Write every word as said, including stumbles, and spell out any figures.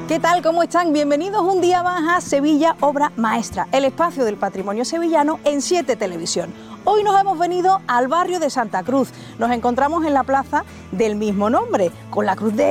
¿Qué tal? ¿Cómo están? Bienvenidos un día más a Sevilla Obra Maestra, el espacio del patrimonio sevillano en siete Televisión. Hoy nos hemos venido al barrio de Santa Cruz. Nos encontramos en la plaza del mismo nombre, con la cruz de